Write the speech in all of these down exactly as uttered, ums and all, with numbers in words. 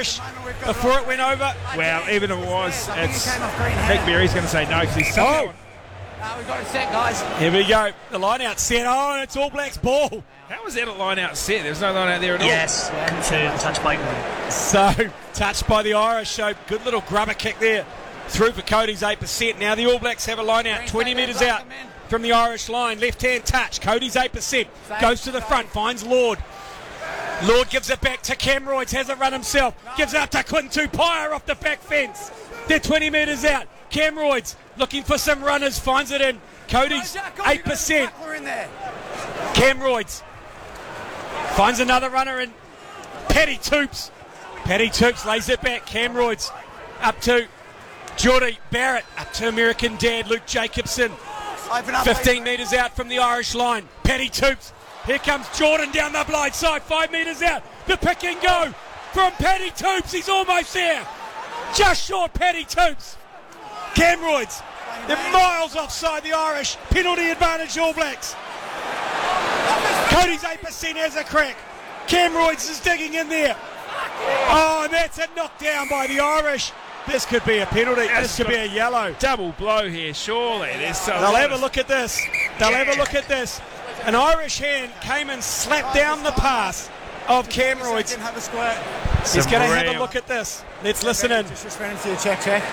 Irish before it went over? Well, even if it was, it's Nick Berry's going to say no because he's so. Oh. Uh, we've got it set, guys. Here we go. The line out set. Oh, and it's All Blacks ball. How was that a line out set? There's no line out there at all. Yes, confirmed. Touch by So, touched by the Irish. So, good little grubber kick there. Through for Cody's eight percent. Now the All Blacks have a line out. twenty metres out from the Irish line. Left-hand touch. Cody's eight percent. Goes to the front. Finds Lord. Lord gives it back to Camroids. Has it run himself. Gives out to Quinton Tupaia off the back fence. They're twenty metres out. Camroids looking for some runners. Finds it in. Cody's eight percent. Camroids finds another runner in. Paddy Toops. Paddy Toops lays it back. Camroids up to Geordie Barrett. Up to American Dad Luke Jacobson. fifteen metres out from the Irish line. Paddy Toops. Here comes Jordan down the blind side. Five metres out. The pick and go from Paddy Toops. He's almost there. Just short Paddy Toops. Camroids. They're miles offside the Irish. Penalty advantage All Blacks. Cody's eight percent has a crack. Camroids is digging in there. Oh, and that's a knockdown by the Irish. This could be a penalty. This could be a yellow. Double blow here, surely. There's so They'll have a look at this. They'll have a look at this. An Irish hand came and slapped down the pass of Camroids. He's going to have a look at this. Let's listen in. Just running through the check, check.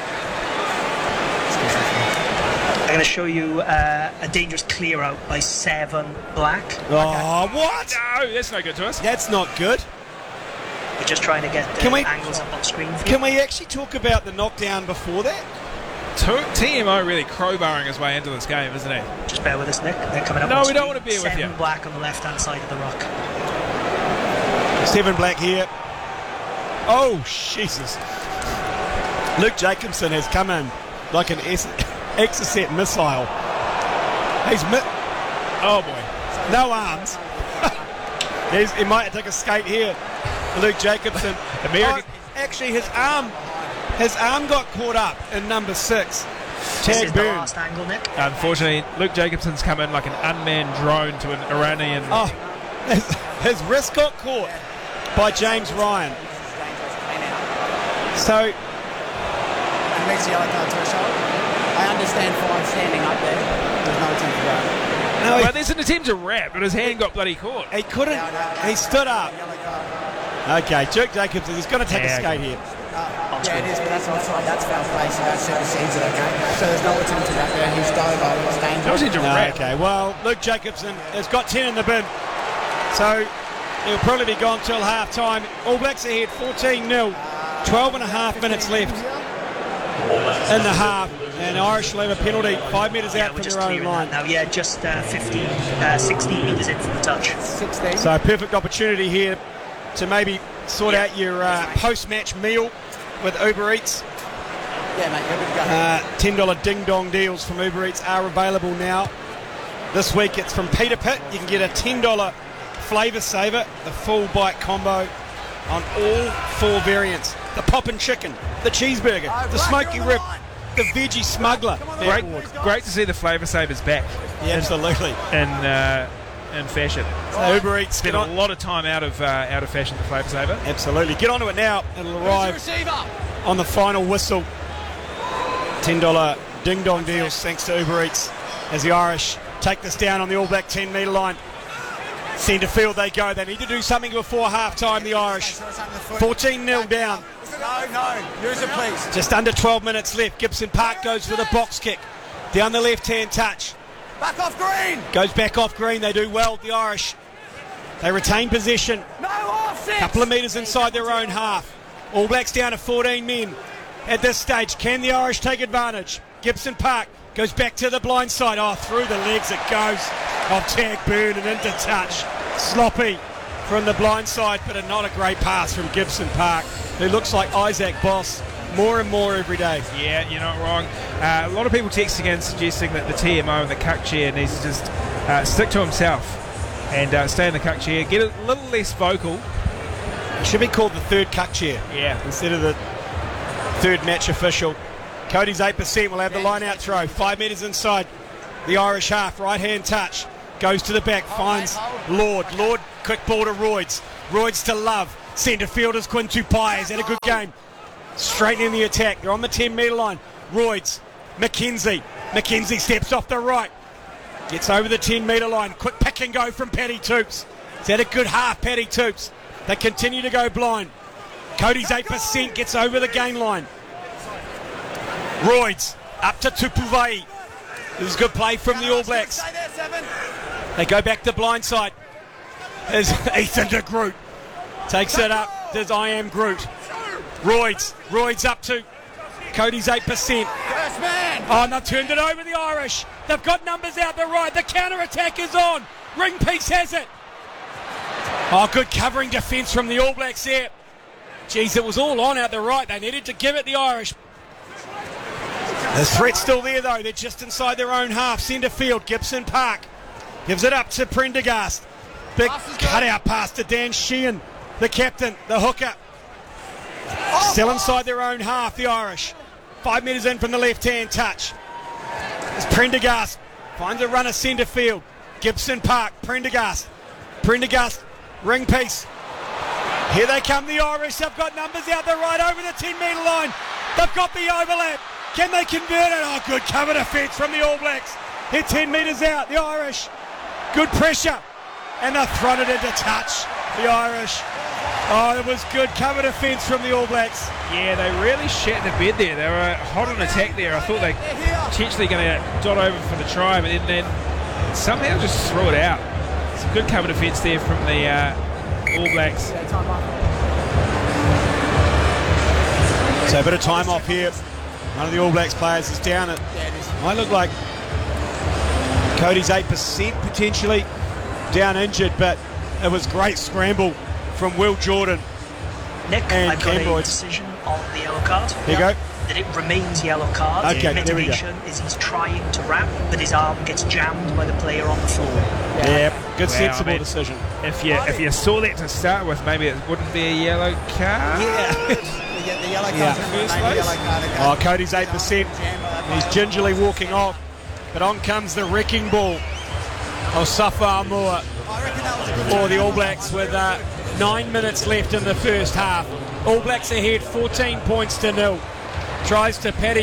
I'm going to show you uh, a dangerous clear out by Seven Black. Oh, what? No, that's no good to us. That's not good. We're just trying to get the Can we- angles up on screen. For Can we actually talk about the knockdown before that? T M O really crowbarring his way into this game, isn't he? you. Just bear with us, Nick. They're coming up. No, on we screen. don't want to bear with Seven you. Black on the left-hand side of the rock. Seven Black here. Oh, Jesus. Luke Jacobson has come in like an es- Exocet missile. He's mi- Oh, boy. no arms. He's, he might take a skate here. Luke Jacobson. American- Oh, actually, his arm, his arm got caught up in number six. This Tag is the Burn. last angle, Nick. Unfortunately, Luke Jacobson's come in like an unmanned drone to an Iranian. Oh, his, his wrist got caught by James Ryan. So, And makes the yellow card threshold. I understand fine standing up there. There's no attempt to go. no, he, Well, there's an attempt to wrap, but his hand got bloody caught. he couldn't. No, no, no. He stood up. Yellow card. Okay, Luke Jacobson is going to take Yeah, a skate here. Uh, yeah, it is, but that's offside. That's foul play, so that supersedes it, okay? So there's no attempt to wrap there. He's dove over. It's No dangerous. attempt to No, wrap. okay, well, Luke Jacobson has got ten in the bin. So he'll probably be gone till half time. All Blacks ahead fourteen nil. twelve and a half minutes left in the half. And Irish will have a penalty five metres Yeah, out we're from just their own clearing line. that now. Yeah, just uh, fifteen, uh, sixteen metres in from the touch. sixteen. So a perfect opportunity here to maybe sort out your uh, post-match meal with Uber Eats. Yeah, mate, you're good to go. Uh, ten dollars ding-dong deals from Uber Eats are available now. This week it's from Peter Pitt. You can get a ten dollars Flavour Saver, the full bite combo on all four variants. The Poppin' Chicken, the Cheeseburger, Oh, the right, Smoky you're on the Rib, line. the Veggie Smuggler. Great, great to see the Flavour Savers back Yeah, absolutely. in uh, in fashion. So Uber Eats, Spent get a on. lot of time out of uh, out of fashion. The Flavour Saver. Absolutely. Get onto it now. It'll Who's the arrive receiver? on the final whistle. ten dollars ding-dong deals thanks to Uber Eats as the Irish take this down on the All Black ten metre line. Centre field they go. They need to do something before half-time, the Irish. fourteen nil down. No, no. Use it, please. Just under twelve minutes left. Gibson Park goes for the box kick. Down the left-hand touch. Back off green. Goes back off green. They do well, the Irish. They retain possession. No offset. Couple of metres inside their own half. All Blacks down to fourteen men at this stage. Can the Irish take advantage? Gibson Park goes back to the blind side. Oh, through the legs it goes of Tag Burn and into touch. Sloppy from the blind side, but a, not a great pass from Gibson Park, who looks like Isaac Boss more and more every day. Yeah, you're not wrong. Uh, a lot of people texting in suggesting that the T M O and the cuck chair needs to just uh, stick to himself and uh, stay in the cuck chair, get a little less vocal. It should be called the third cuck chair Yeah. instead of the third match official. Cody's eight percent will have the line out throw. Five metres inside the Irish half. Right hand touch. Goes to the back. Finds Lord. Lord, quick ball to Royds. Royds to Love. Centre fielders Quinn Tupai has had a good game. Straightening the attack. They're on the ten metre line. Royds. McKenzie. McKenzie steps off the right. Gets over the ten metre line. Quick pick and go from Paddy Toops. He's had a good half, Paddy Toops. They continue to go blind. Cody's eight percent gets over the gain line. Royds up to Tupuvai. This is good play from the All Blacks. They go back to blindside. There's Ethan de Groot. Takes it up. There's I am Groot. Royds. Royds up to Cody's eight percent. Oh, and they've turned it over the Irish. They've got numbers out the right. The counter-attack is on. Ringpiece has it. Oh, good covering defence from the All Blacks there. Geez, it was all on out the right. They needed to give it the Irish. The threat's still there, though. They're just inside their own half. Centre field, Gibson Park. Gives it up to Prendergast. Big cutout pass to Dan Sheehan, the captain, the hooker. Still inside their own half, the Irish. Five metres in from the left-hand touch. It's Prendergast. Finds a runner centre field. Gibson Park, Prendergast. Prendergast, ring piece. Here they come, the Irish. They've got numbers out the right over the ten metre line. They've got the overlap. Can they convert it? Oh, good cover defence from the All Blacks. They're ten metres out, the Irish. Good pressure. And they've thrown it into touch, the Irish. Oh, it was good cover defence from the All Blacks. Yeah, they really shat the bed there. They were hot on attack there. I thought they were potentially going to dot over for the try, but then, then somehow just threw it out. Some good cover defence there from the uh, All Blacks. So a bit of time off here. One of the All Blacks players is down. It might look like Cody's eight percent potentially down injured, but it was great scramble from Will Jordan. Nick, and I've got a Cambroid. decision on the yellow card. Here you go. That it remains yellow card. Okay, the there we go. mitigation is he's trying to wrap, but his arm gets jammed by the player on the floor. Yeah, good Wow, sensible I mean, decision. If you if you saw that to start with, maybe it wouldn't be a yellow card. Yeah. You get the yellow card. Yeah. and First maybe place. yellow card again. Oh, Cody's eight percent. He's gingerly walking off. But on comes the wrecking ball of Safa Moore I reckon that was a good for the All Blacks with uh, nine minutes left in the first half. All Blacks ahead fourteen points to nil. Tries to Paddy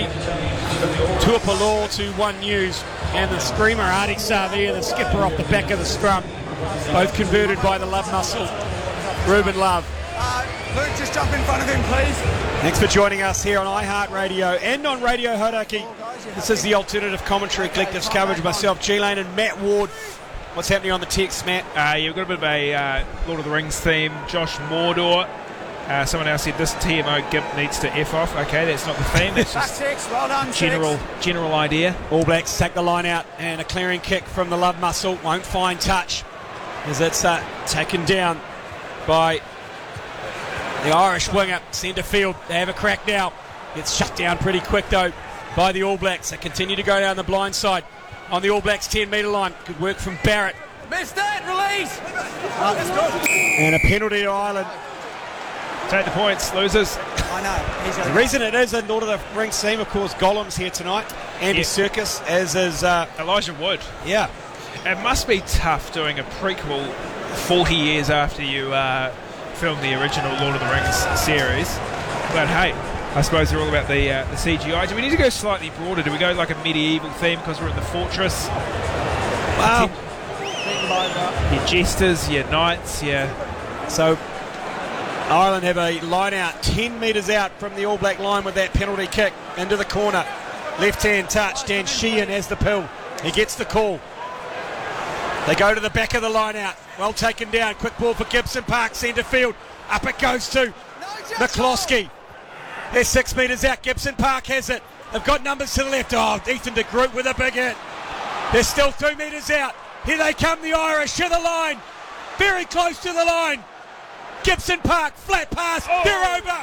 Tuapolo to One News. And the screamer Artie Savia, the skipper off the back of the scrum. Both converted by the Love Muscle. Ruben Love. Uh, Luke, just jump in front of him, please. Thanks for joining us here on iHeartRadio and on Radio Hauraki. This is the Alternative Commentary Collective's coverage. Myself, G Lane, and Matt Ward. What's happening on the text, Matt? Uh, you've got a bit of a uh, Lord of the Rings theme. Josh Mordor. Uh, someone else said this T M O Gimp needs to F off. Okay, that's not the theme. That's just Six, well done, general Six. general idea. All Blacks take the line out and a clearing kick from the Love Muscle. Won't find touch as it's uh, taken down by the Irish winger. Centre field. They have a crack now. Gets shut down pretty quick though by the All Blacks. They continue to go down the blind side on the All Blacks ten metre line. Good work from Barrett. Missed it, release. Oh, that's good. And a penalty to Ireland. Take the points, losers. I know. He's The reason it is in Lord of the Rings theme, of course, Gollum's here tonight. Andy Yeah. Serkis, as is, uh, Elijah Wood. yeah. It must be tough doing a prequel forty years after you uh, filmed the original Lord of the Rings series. But hey, I suppose they're all about the uh, the C G I. Do we need to go slightly broader? Do we go like a medieval theme because we're in the fortress? Wow. Your jesters, your knights, your... So Ireland have a line out ten metres out from the All Black line with that penalty kick into the corner. Left hand touch. Dan Sheehan has the pill. He gets the call. They go to the back of the line out. Well taken down. Quick ball for Gibson Park. Centre field. Up it goes to McCloskey. They're six metres out. Gibson Park has it. They've got numbers to the left. Oh, Ethan de Groot with a big hit. They're still two metres out. Here they come, the Irish to the line. Very close to the line. Gibson Park, flat pass, oh. They're over.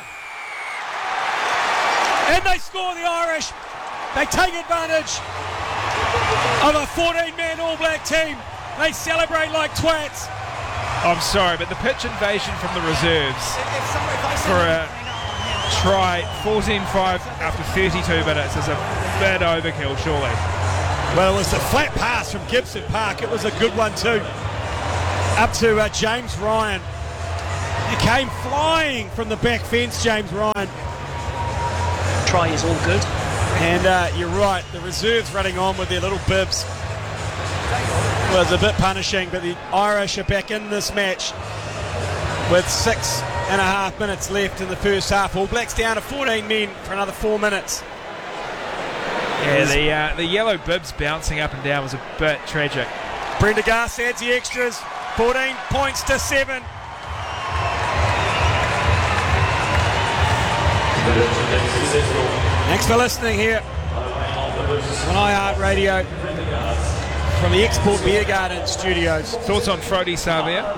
And they score, the Irish. They take advantage of a fourteen-man All Black team. They celebrate like twats. I'm sorry, but the pitch invasion from the reserves for a try fourteen five after thirty-two minutes is a bit overkill, surely. Well, it was a flat pass from Gibson Park. It was a good one too. Up to uh, James Ryan. You came flying from the back fence, James Ryan. Try is all good. And uh, you're right, the reserves running on with their little bibs was a bit punishing, but the Irish are back in this match with six and a half minutes left in the first half. All Blacks down to fourteen men for another four minutes. Yeah, the uh, the yellow bibs bouncing up and down was a bit tragic. Prendergast adds the extras, fourteen points to seven. Thanks for listening here on iHeartRadio from the Export Beer Garden studios. Thoughts on Frody Savia?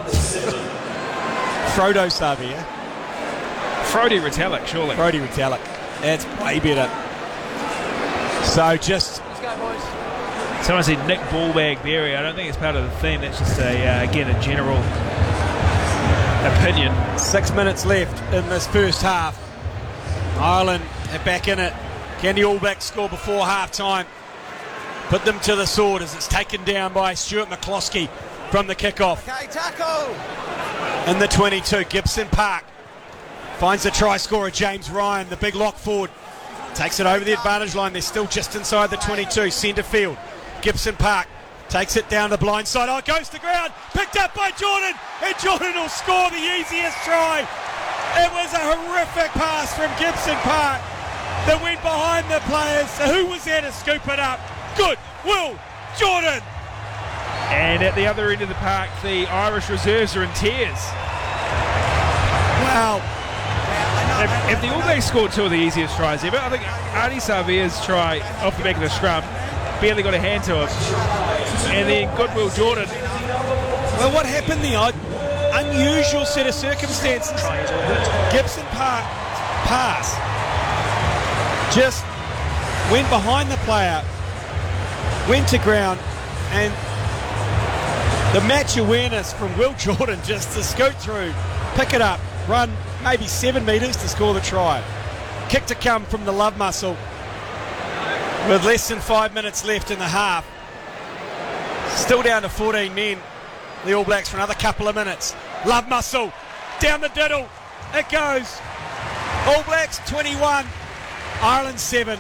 Frodo Savia. Frody Retallick, surely. Frody Retallick. That's way better. So just... Someone said Nick Ballbag Berry. I don't think it's part of the theme. That's just, a uh, again, a general opinion. Six minutes left in this first half. Ireland are back in it. Can the All Blacks score before half-time? Put them to the sword as it's taken down by Stuart McCloskey from the kickoff. Okay, tackle. In the twenty-two, Gibson Park finds the try scorer James Ryan, the big lock forward. Takes it over the advantage line. They're still just inside the twenty-two, centre field. Gibson Park takes it down the blind side. Oh, it goes to ground. Picked up by Jordan. And Jordan will score the easiest try. It was a horrific pass from Gibson Park that went behind the players. So who was there to scoop it up? Good Will Jordan. And at the other end of the park, the Irish reserves are in tears. Wow. If, if the All Blacks scored two of the easiest tries ever, I think Artie Savia's try off the back of the scrum barely got a hand to him. And then Goodwill Jordan. Well, what happened there? Unusual set of circumstances. Gibson Park pass just went behind the player, went to ground, and the match awareness from Will Jordan just to scoot through, pick it up, run maybe seven metres to score the try. Kick to come from the love muscle with less than five minutes left in the half. Still down to fourteen men. The All Blacks for another couple of minutes. Love muscle down the diddle. It goes. All Blacks twenty-one, Ireland seven.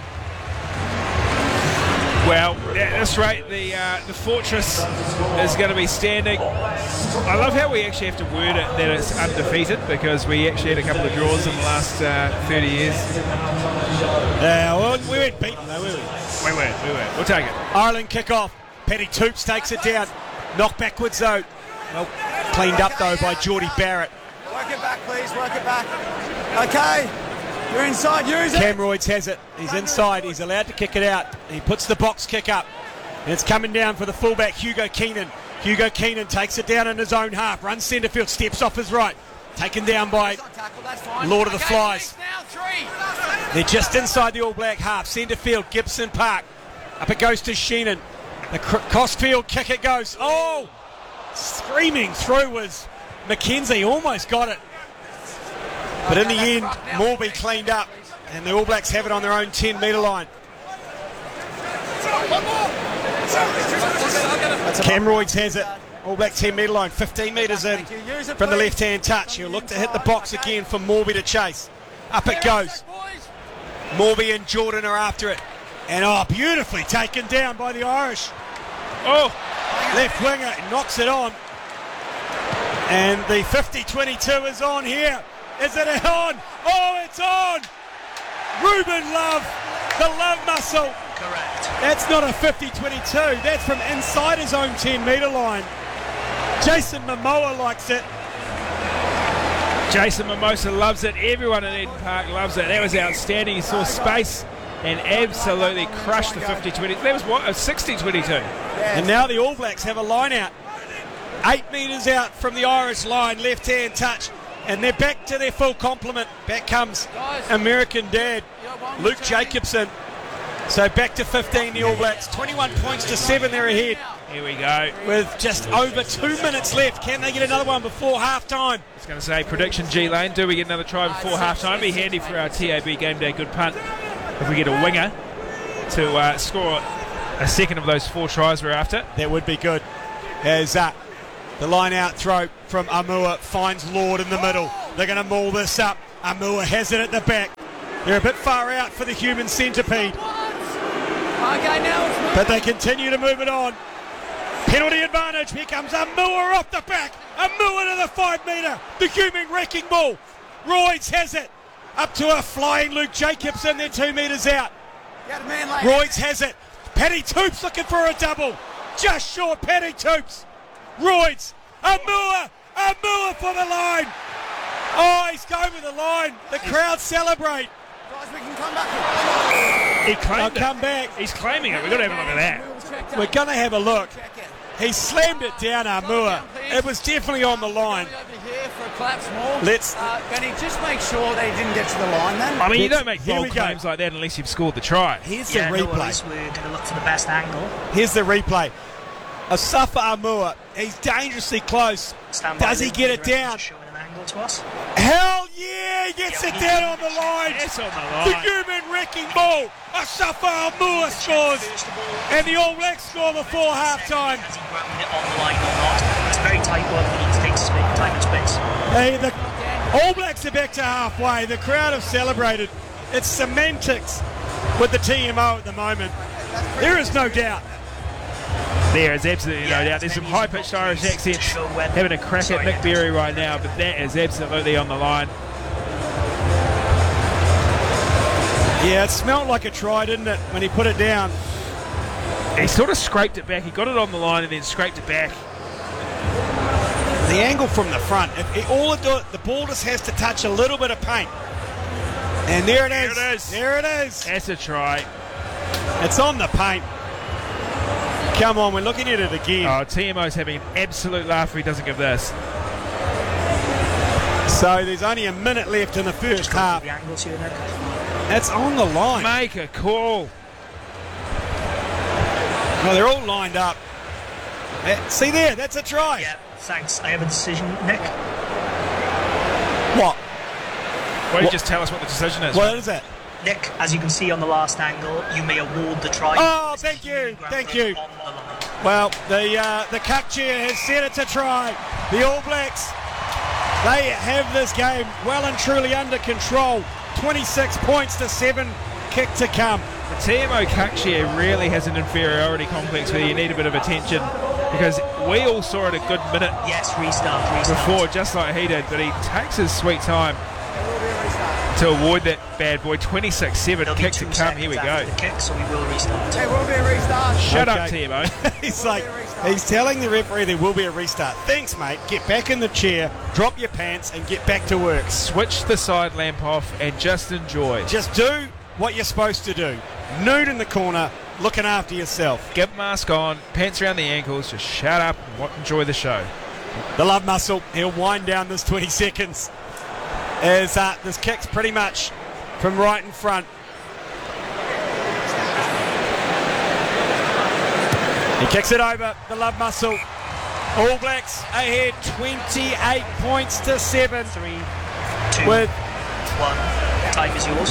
Well, at this rate, the uh, the fortress is going to be standing. I love how we actually have to word it that it's undefeated, because we actually had a couple of draws in the last uh, thirty years. Yeah, well, we weren't beaten though, were we? We weren't, we weren't. We'll take it. Ireland kick off. Petty Toops takes it down. Knock backwards though. Well, cleaned up though by Geordie Barrett. Work it back, please. Work it back. Okay. You're inside. Use it. Camroids has it. He's inside. He's allowed to kick it out. He puts the box kick up. And it's coming down for the fullback, Hugo Keenan. Hugo Keenan takes it down in his own half. Runs centre field. Steps off his right. Taken down by Lord of the Flies. They're just inside the All Black half. Centre field, Gibson Park. Up it goes to Sheenan. The crossfield kick it goes. Oh! Screaming through was McKenzie. Almost got it. But in the end, Morby cleaned up. And the All Blacks have it on their own ten metre line. Camroids has it. All Black ten metre line. fifteen metres in from the left-hand touch. He'll look to hit the box again for Morby to chase. Up it goes. Morby and Jordan are after it. And oh, beautifully taken down by the Irish. Oh! Left winger knocks it on. And the fifty twenty-two is on here. Is it on? Oh, it's on! Ruben Love, the love muscle. Correct. That's not a fifty twenty-two. That's from inside his own ten metre line. Jason Momoa likes it. Jason Mimosa loves it. Everyone at Eden Park loves it. That was outstanding. He saw space and absolutely crushed the fifty twenty. That was what? A sixty twenty-two. And now the All Blacks have a line out. Eight metres out from the Irish line, left-hand touch. And they're back to their full complement. Back comes American Dad, Luke Jacobson. So back to fifteen, the All Blacks. twenty-one points to seven, they're ahead. Here we go. With just over two minutes left. Can they get another one before half-time? I was going to say, prediction G-Lane. Do we get another try before half-time? Be handy for our T A B Game Day Good Punt if we get a winger to uh, score a second of those four tries we're after. That would be good. As uh, the line-out throw from Amua finds Lord in the middle. They're going to maul this up. Amua has it at the back. They're a bit far out for the human centipede. Okay, now it's moving. But they continue to move it on. Penalty advantage. Here comes Amua off the back. Amua to the five metre. The human wrecking ball. Royds has it. Up to a flying Luke Jacobson. They're two metres out. Got a man like Royds has it. Paddy Toops looking for a double. Just short, Paddy Toops. Royds. Amua. Amua for the line. Oh, he's going with the line. The crowd celebrate. Guys, we can come back. He claimed They'll it. come back. He's claiming it. We've got to have a look at that. We're going to have a look. Check it. He slammed it down, Amua. It was definitely on the line. Over here for a collapse more. Let's- Uh, Benny, just make sure they didn't get to the line then. I mean, you don't make Here bold we go. claims like that unless you've scored the try. Here's Yeah, the no replay. worries. We're going to look for the best angle. Here's the replay. Asafa Amua. He's dangerously close. Stand by Does he Luke, get the it referee's down? Showing an angle to us. Hell yeah! He gets it down on the line. Yes, on the The line. human wrecking ball. Asafa Amua scores. First of all, And the All Blacks score before half time. has he ground it on the line or not? It's a very tight one. We need to take space, time and space. Hey, the All Blacks are back to halfway. The crowd have celebrated. It's semantics with the T M O at the moment. There is no doubt. There is absolutely no Yeah, doubt. There's some maybe he's high-pitched got Irish these to accents show when- having a crack Sorry, at Nick yeah. Berry right now, but that is absolutely on the line. Yeah, it smelled like a try, didn't it, when he put it down? He sort of scraped it back. He got it on the line and then scraped it back. The angle from the front. If it, all it do, the ball just has to touch a little bit of paint. And there it There is. it is. There it is. That's a try. It's on the paint. Come on, we're looking at it again. Oh, T M O's having an absolute laugh if he doesn't give this. So there's only a minute left in the first half. The angles here, Nick. It's on the line. Make a call. Well, they're all lined up. Eh, See there, that's a try. Yeah, thanks. I have a decision, Nick. What? Why don't you What- just tell us what the decision is? What is it? Nick, as you can see on the last angle, you may award the try. Oh, It's thank the you, human thank ground you. on the line. Well, the uh, the cup chair has said it's a try. The All Blacks, they have this game well and truly under control. twenty-six points to seven, kick to come. The T M O cuck chair really has an inferiority complex where you need a bit of attention because we all saw it a good minute Yes, restart, restart. before, just like he did, but he takes his sweet time to avoid that bad boy. twenty-six seven, There'll be kick to two come. seconds Here we after go. the kick, so we will restart. There will be a restart. Shut Okay. up, T M O. He's like, he's telling the referee there will be a restart. Thanks, mate. Get back in the chair, drop your pants, and get back to work. Switch the side lamp off and just enjoy. Just do what you're supposed to do. Nude in the corner, looking after yourself. Get mask on, pants around the ankles, just shut up and wa- enjoy the show. The love muscle, he'll wind down this twenty seconds. As uh, this kick's pretty much from right in front. He kicks it over, the love muscle. All Blacks ahead twenty-eight points to seven. Three, two, With one. Time is yours.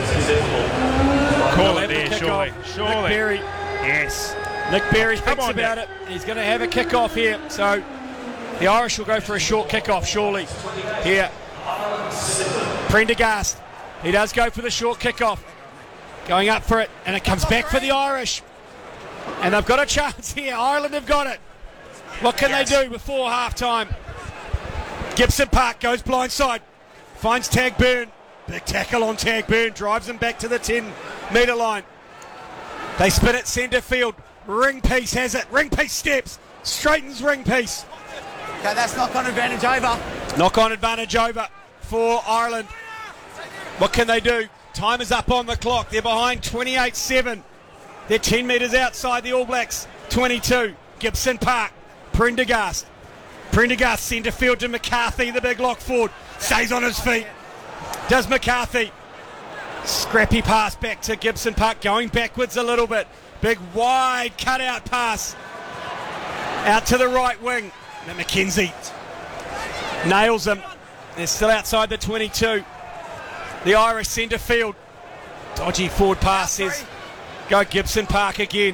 Call it the there, kickoff. surely. Nick Surely. Berry, Yes. Nick Berry Come thinks on, about Nick. it. He's going to have a kick-off here. So the Irish will go for a short kick-off, surely. Here. Prendergast. He does go for the short kick-off. Going up for it, and it comes back for the Irish. And they've got a chance here. Ireland have got it. What can Yes. they do before half-time? Gibson Park goes blindside. Finds Tag Burn. Big tackle on Tag Burn. Drives him back to the ten metre line. They spin it centre field. Ringpiece has it. Ringpiece steps. Straightens Ringpiece. Okay, that's knock on advantage over. Knock on advantage over for Ireland. What can they do? Time is up on the clock. They're behind twenty-eight seven. They're ten metres outside the All Blacks. twenty-two. Gibson Park. Prendergast. Prendergast centre field to McCarthy, the big lock forward. Stays on his feet. Does McCarthy. Scrappy pass back to Gibson Park. Going backwards a little bit. Big wide cutout pass. Out to the right wing. Now McKenzie nails him. They're still outside the twenty-two. The Irish centre field. Dodgy forward pass says go Gibson Park again.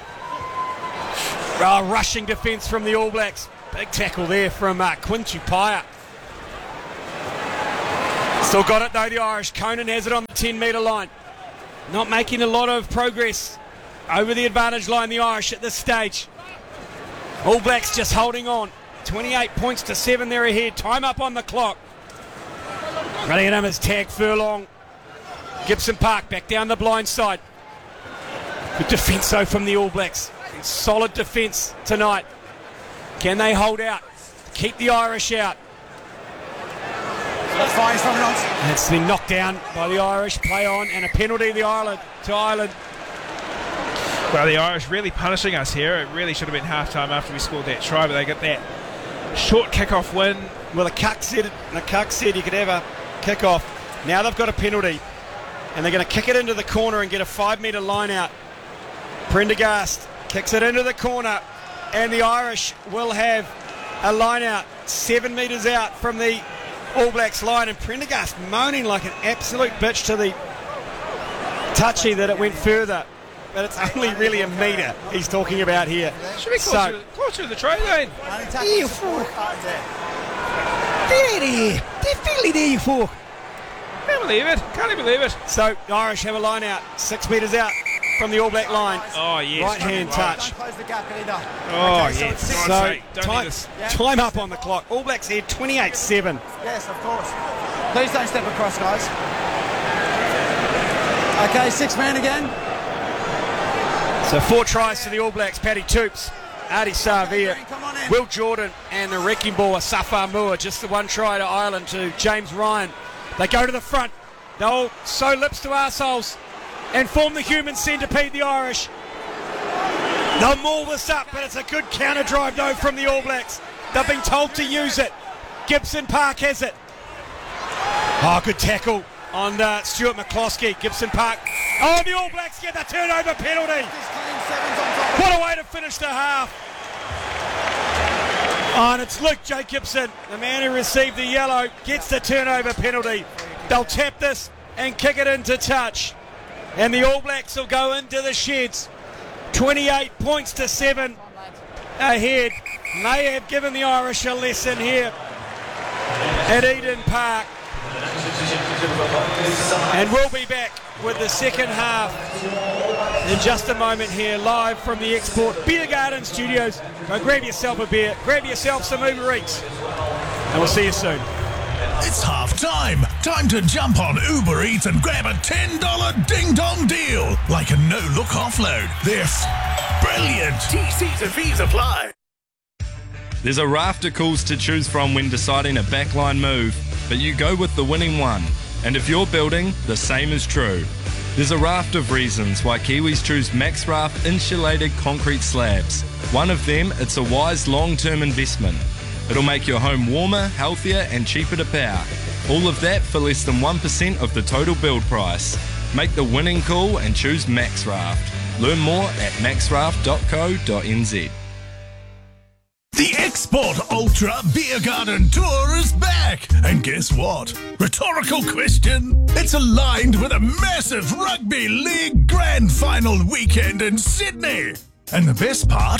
Oh, rushing defence from the All Blacks. Big tackle there from uh, Quinn Tupaia. Still got it though, the Irish. Conan has it on the ten metre line. Not making a lot of progress over the advantage line, the Irish at this stage. All Blacks just holding on. twenty-eight points to seven, they're ahead. Time up on the clock. Running at him is Tag Furlong. Gibson Park back down the blind side. Good defence though from the All Blacks. Solid defence tonight. Can they hold out? Keep the Irish out. That's fine from Nonce. It's been knocked down by the Irish. Play on and a penalty to Ireland. To Ireland. Well, the Irish really punishing us here. It really should have been half-time after we scored that try, but they got that short kick-off win. Well, the Cuck said, the Cuck said you could have a kick-off. Now they've got a penalty, and they're going to kick it into the corner and get a five-metre line out. Prendergast kicks it into the corner, and the Irish will have a line out seven metres out from the All Blacks line, and Prendergast moaning like an absolute bitch to the touchy that it went further. But it's only really a metre he's talking about here. Should be closer, So, to, closer to the try lane. Only tackle You is four cards there. Get out of here. Definitely there, you fuck. Can't believe it. Can't even believe it. So the Irish have a line out, six metres out from the All Black line. Oh, yes. Right hand touch. Don't close the gap either. Oh, Okay, so yes. it's six- God's So sake, don't time, need this. Yeah. time up on the clock. All Blacks here, twenty-eight seven. Yes, of course. Please don't step across, guys. Okay, six man again. So four tries to the All Blacks. Paddy Toops, Artie Savia, Come on in. Will Jordan, and the wrecking ball, Safar Moore. Just the one try to Ireland to James Ryan. They go to the front. They'll sew lips to arseholes and form the human centipede, the Irish. They'll maul this up, but it's a good counter drive, though, from the All Blacks. They've been told to use it. Gibson Park has it. Oh, good tackle on uh, Stuart McCloskey. Gibson Park. Oh, the All Blacks get the turnover penalty. Just clean, seven's on top. What a way to finish the half. Oh, and it's Luke Jacobson, the man who received the yellow, gets the turnover penalty. They'll tap this and kick it into touch. And the All Blacks will go into the sheds. twenty-eight points to seven ahead. May have given the Irish a lesson here at Eden Park. And we'll be back with the second half in just a moment here, live from the Export Beer Garden Studios. Go grab yourself a beer, grab yourself some Uber Eats, and we'll see you soon. It's half time. Time to jump on Uber Eats and grab a ten dollar ding dong deal. Like a no look offload. They're f- brilliant. T Cs and fees apply. There's a raft of calls to choose from when deciding a backline move, but you go with the winning one. And if you're building, the same is true. There's a raft of reasons why Kiwis choose MaxRaft insulated concrete slabs. One of them, it's a wise long-term investment. It'll make your home warmer, healthier and cheaper to power. All of that for less than one percent of the total build price. Make the winning call and choose MaxRaft. Learn more at maxraft dot co dot n z. The Export Ultra Beer Garden Tour is back. And guess what? Rhetorical question. It's aligned with a massive Rugby League Grand Final weekend in Sydney. And the best part?